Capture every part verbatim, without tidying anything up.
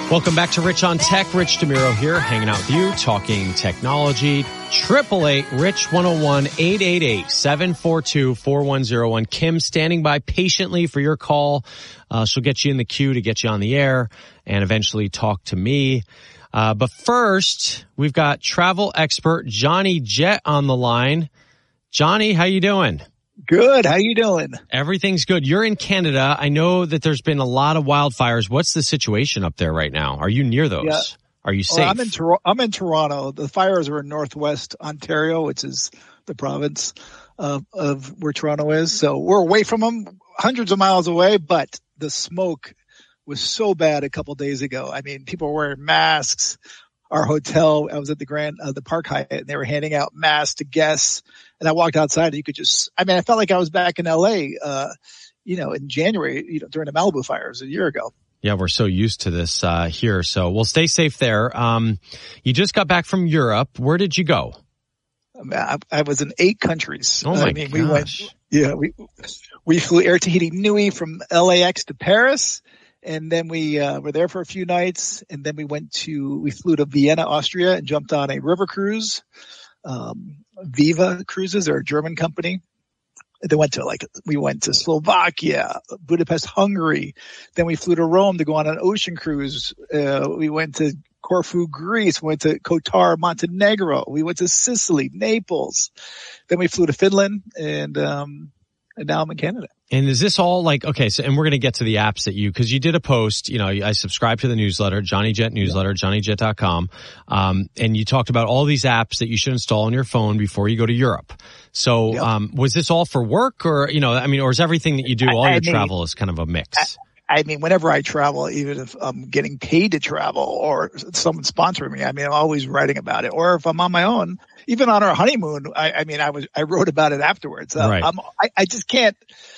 Welcome back to Rich on Tech. Rich DeMuro here, hanging out with you, talking technology. Triple eight Rich one oh one eight eight eight seven four two four one zero one. Kim standing by patiently for your call. Uh, she'll get you in the queue to get you on the air and eventually talk to me. Uh, but first, we've got travel expert Johnny Jet on the line. Johnny, how you doing? Good. How you doing? Everything's good. You're in Canada. I know that there's been a lot of wildfires. What's the situation up there right now? Are you near those? Yeah. Are you safe? Well, I'm in Tor- I'm in Toronto. The fires are in Northwest Ontario, which is the province of, of where Toronto is. So we're away from them, hundreds of miles away, but the smoke was so bad a couple days ago. I mean, people were wearing masks. Our hotel, I was at the Grand, uh, the Park Hyatt, and they were handing out masks to guests. And I walked outside and you could just, I mean, I felt like I was back in L A, uh, you know, in January, you know, during the Malibu fires a year ago. Yeah, we're so used to this, uh, here. So we'll stay safe there. Um, you just got back from Europe. Where did you go? I, I was in eight countries. Oh my I mean, gosh. we went, yeah, we, we flew Air Tahiti Nui from L A X to Paris. And then we, uh, were there for a few nights. And then we went to, we flew to Vienna, Austria and jumped on a river cruise. Um, Viva Cruises, they're a German company. They went to like, we went to Slovakia, Budapest, Hungary. Then we flew to Rome to go on an ocean cruise. Uh, we went to Corfu, Greece. We went to Kotar, Montenegro. We went to Sicily, Naples. Then we flew to Finland and, um, and now I'm in Canada. And is this all like, okay, so, and we're going to get to the apps that you, cause you did a post, you know, I subscribe to the newsletter, Johnny Jet newsletter, johnny jet dot com. Um, and you talked about all these apps that you should install on your phone before you go to Europe. So, yep. um, was this all for work or, you know, I mean, or is everything that you do, all I, I your mean, travel is kind of a mix? I, I mean, whenever I travel, even if I'm getting paid to travel or someone sponsoring me, I mean, I'm always writing about it. Or if I'm on my own, even on our honeymoon, I, I mean, I was, I wrote about it afterwards. Uh, right. I'm, I, I just can't,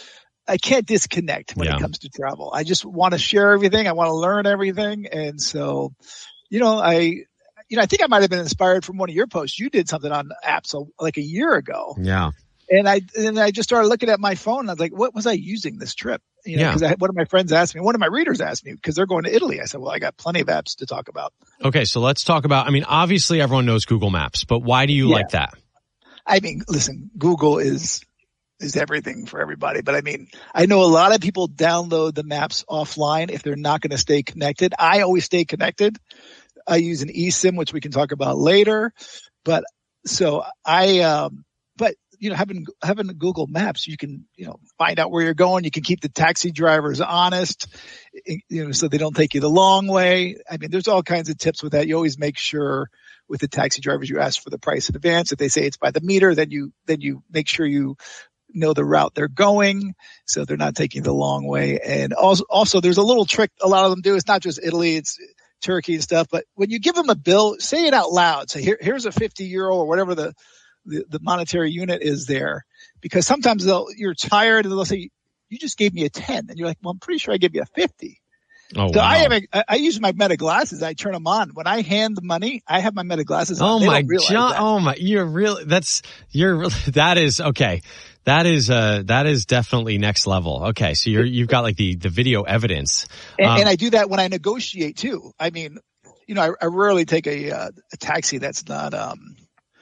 I can't disconnect when yeah. it comes to travel. I just want to share everything. I want to learn everything. And so, you know, I, you know, I think I might have been inspired from one of your posts. You did something on apps like a year ago. Yeah. And I, and I just started looking at my phone and I was like, what was I using this trip? You know, yeah. cause I, one of my friends asked me, one of my readers asked me, cause they're going to Italy. I said, well, I got plenty of apps to talk about. Okay. So let's talk about, I mean, obviously everyone knows Google Maps, but why do you yeah. like that? I mean, listen, Google is, is everything for everybody. But I mean, I know a lot of people download the maps offline if they're not going to stay connected. I always stay connected. I use an eSIM, which we can talk about later. But so I, um, but you know, having, having Google Maps, you can, you know, find out where you're going. You can keep the taxi drivers honest, you know, so they don't take you the long way. I mean, there's all kinds of tips with that. You always make sure with the taxi drivers, you ask for the price in advance. If they say it's by the meter, then you, then you make sure you know the route they're going, so they're not taking the long way. And also, also there's a little trick a lot of them do. It's not just Italy, it's Turkey and stuff. But when you give them a bill, say it out loud. Say, here, here's a fifty euro or whatever the, the, the monetary unit is there. Because sometimes they'll, you're tired and they'll say, you just gave me a ten. And you're like, well, I'm pretty sure I gave you a fifty. Oh, so wow. I have a, I use my Meta glasses. I turn them on. When I hand the money, I have my Meta glasses on. Oh my God. Oh my, you're really, that's, you're really, that is, okay. That is, uh, that is definitely next level. Okay. So you're, you've got like the, the video evidence. And, um, and I do that when I negotiate too. I mean, you know, I, I rarely take a, uh, a taxi that's not, um,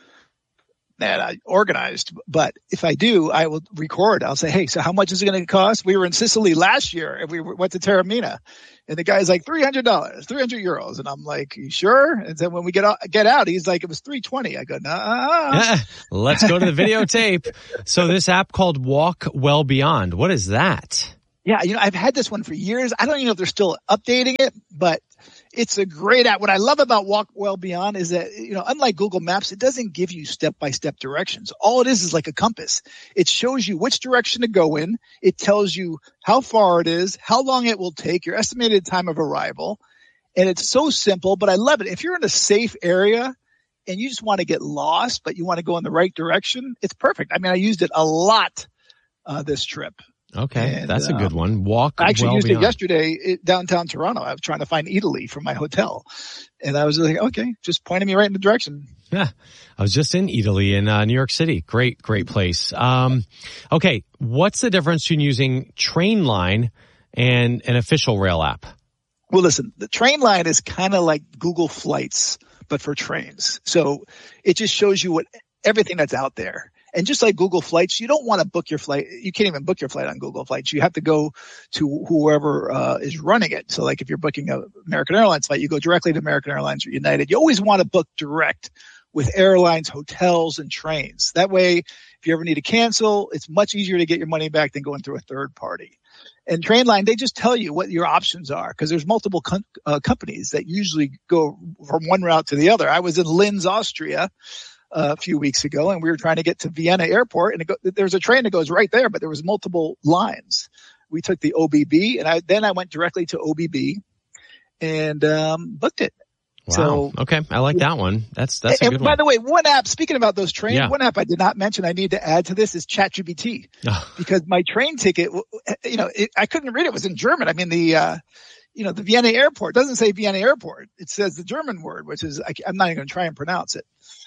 that I organized, but if I do, I will record. I'll say, hey, so how much is it going to cost? We were in Sicily last year and we went to Taormina and the guy's like three hundred dollars, three hundred euros. And I'm like, you sure? And then when we get out, get out, he's like, it was three twenty. I go, nah. Let's go to the videotape. So this app called Walk Well Beyond, what is that? Yeah. You know, I've had this one for years. I don't even know if they're still updating it, but it's a great app. What I love about Walk Well Beyond is that, you know, unlike Google Maps, it doesn't give you step-by-step directions. All it is is like a compass. It shows you which direction to go in. It tells you how far it is, how long it will take, your estimated time of arrival. And it's so simple, but I love it. If you're in a safe area and you just want to get lost, but you want to go in the right direction, it's perfect. I mean, I used it a lot uh, this trip. Okay, and, that's a um, good one. Walk. I actually well used beyond. it yesterday in downtown Toronto. I was trying to find Italy from my hotel. And I was like, okay, just pointing me right in the direction. Yeah. I was just in Italy in uh, New York City. Great, great place. Um, okay. What's the difference between using Trainline and an official rail app? Well, listen, the Trainline is kind of like Google Flights, but for trains. So it just shows you what everything that's out there. And just like Google Flights, you don't want to book your flight. You can't even book your flight on Google Flights. You have to go to whoever uh, is running it. So like if you're booking a American Airlines flight, you go directly to American Airlines or United. You always want to book direct with airlines, hotels, and trains. That way, if you ever need to cancel, it's much easier to get your money back than going through a third party. And Trainline, they just tell you what your options are because there's multiple com- uh, companies that usually go from one route to the other. I was in Linz, Austria uh, a few weeks ago, and we were trying to get to Vienna Airport, and it go- there's a train that goes right there, but there was multiple lines. We took the O B B, and I, then I went directly to O B B and um, booked it. Wow. So, okay. I like that one. That's, that's a and good by one. the way, one app, speaking about those trains, Yeah. one app I did not mention I need to add to this is ChatGPT because my train ticket, you know, it, I couldn't read it. It was in German. I mean, the, uh, you know, the Vienna airport doesn't say Vienna airport. It says the German word, which is, I, I'm not even going to try and pronounce it.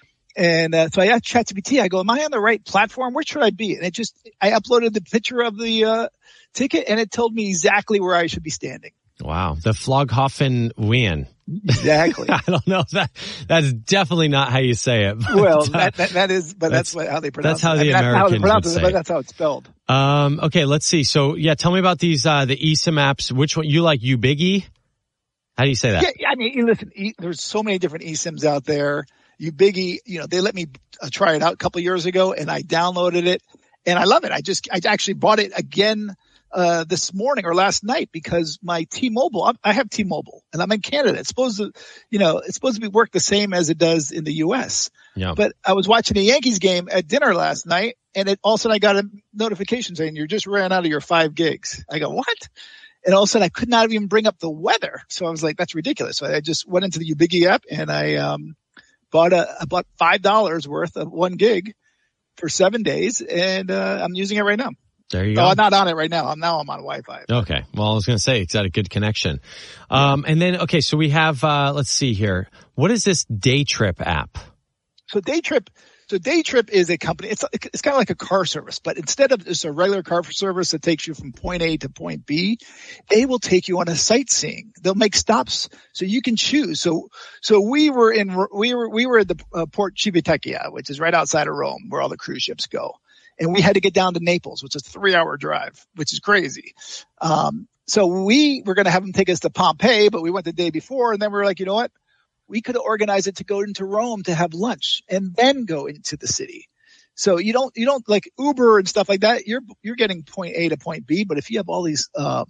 And, uh, so I asked ChatGPT, I go, am I on the right platform? Where should I be? And it just, I uploaded the picture of the, uh, ticket and it told me exactly where I should be standing. Wow. The Flughafen Wien. Exactly. I don't know if that, that's definitely not how you say it. But, well, uh, that, that, that is, but that's, that's what, how they pronounce that's how it. the I mean, Americans that's how they pronounce would it, say but it. that's how it's spelled. Um, okay, let's see. So yeah, tell me about these, uh, the eSIM apps. Which one you like? Ubiggy? How do you say that? Yeah, I mean, listen, e, there's so many different eSIMs out there. Ubiggy, you know, they let me uh, try it out a couple years ago and I downloaded it and I love it. I just, I actually bought it again uh this morning or last night because my T-Mobile, I'm, I have T-Mobile and I'm in Canada. It's supposed to, you know, it's supposed to be work the same as it does in the U S. Yeah. But I was watching a Yankees game at dinner last night and it all of a sudden I got a notification saying you just ran out of your five gigs. I go, what? And all of a sudden I could not even bring up the weather. So I was like, that's ridiculous. So I just went into the Ubiggy app and I um bought a, I bought five dollars worth of one gig for seven days and uh I'm using it right now. There you go. Oh, I'm not on it right now. I'm now I'm on Wi-Fi. Okay. Well, I was going to say it's got a good connection. Um, and then, okay, so we have, uh, let's see here. What is this Day Trip app? So Day Trip, so Day Trip is a company. It's it's kind of like a car service, but instead of just a regular car service that takes you from point A to point B, they will take you on a sightseeing. They'll make stops so you can choose. So so we were in we were we were at the uh, Port Civitavecchia, which is right outside of Rome, where all the cruise ships go. And we had to get down to Naples, which is a three hour drive, which is crazy. Um, so we were going to have them take us to Pompeii, but we went the day before. And then we were like, you know what? We could organize it to go into Rome to have lunch and then go into the city. So you don't, you don't like Uber and stuff like that. You're, you're getting point A to point B. But if you have all these, um,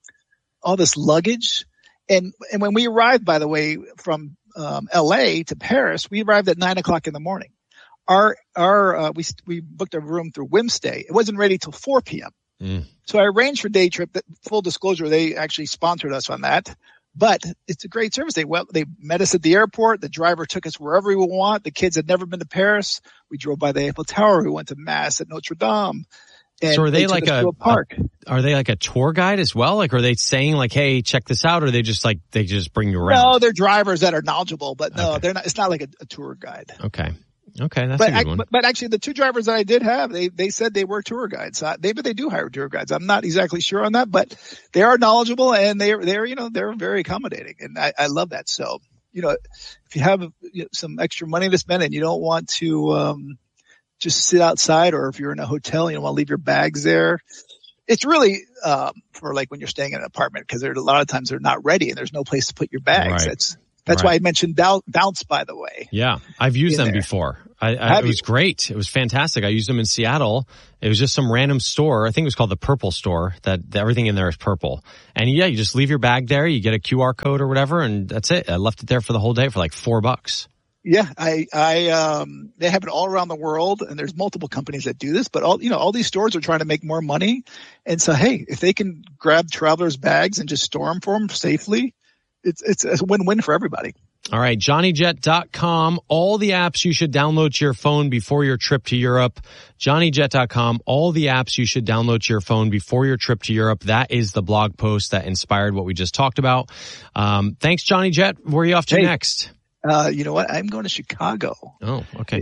all this luggage and, and when we arrived, by the way, from, um, L A to Paris, we arrived at nine o'clock in the morning. Our, our, uh, we, we booked a room through Wimstay. It wasn't ready till four p.m. Mm. So I arranged for Day Trip. That, full disclosure, they actually sponsored us on that, but it's a great service. They well, they met us at the airport. The driver took us wherever we want. The kids had never been to Paris. We drove by the Eiffel Tower. We went to Mass at Notre Dame. And so are they, they like a, a park? A, are they like a tour guide as well? Like, are they saying like, hey, check this out? Or are they just like, they just bring you around? No, they're drivers that are knowledgeable, but no, okay. they're not, it's not like a, a tour guide. Okay. Okay, that's but a good I, one. But, but actually, the two drivers that I did have, they they said they were tour guides. Uh, maybe they do hire tour guides. I'm not exactly sure on that, but they are knowledgeable and they're they're you know they're very accommodating, and I, I love that. So you know, if you have you know, some extra money to spend and you don't want to um just sit outside, or if you're in a hotel, you don't want to leave your bags there. It's really um for like when you're staying in an apartment because there's a lot of times they're not ready and there's no place to put your bags. Right. That's That's right. why I mentioned Bounce, by the way. Yeah, I've used them there. before. I, I, it was you? great. It was fantastic. I used them in Seattle. It was just some random store. I think it was called the Purple Store. That, that everything in there is purple. And yeah, you just leave your bag there. You get a Q R code or whatever, and that's it. I left it there for the whole day for like four bucks. Yeah, I, I, um, they have it all around the world, and there's multiple companies that do this, but all, you know, all these stores are trying to make more money. And so, hey, if they can grab travelers' bags and just store them for them safely, it's, it's a win-win for everybody. All right, Johnny Jet dot com, all the apps you should download to your phone before your trip to Europe. Johnny Jet dot com, all the apps you should download to your phone before your trip to Europe. That is the blog post that inspired what we just talked about. Um, thanks, Johnny Jet. Where are you off to hey, next? Uh, you know what? I'm going to Chicago. Oh, okay.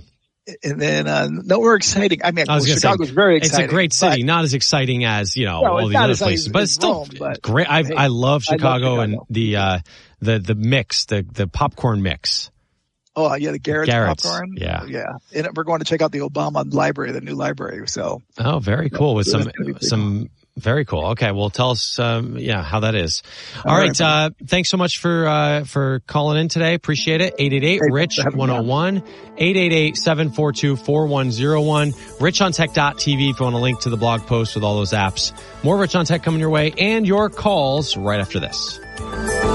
And then, uh, nowhere exciting. I mean, I was well, Chicago's say, very exciting. It's a great city, but, not as exciting as, you know, no, all these other places, but it's still Rome, but, great. I, hey, I love Chicago, I love and Chicago. the, uh, the, the mix, the, the popcorn mix. Oh, yeah, the Garrett's, Garrett's popcorn. Yeah. Yeah. And we're going to check out the Obama library, the new library. So. Oh, very cool. With some, some, cool. Very cool. Okay. Well, tell us, um, yeah, how that is. All, All right. right uh, thanks so much for, uh, for calling in today. Appreciate it. eight eight eight, rich, one oh one, eight eight eight, seven four two, four one oh one, rich on tech dot t v if you want to link to the blog post with all those apps. More Rich on Tech coming your way and your calls right after this.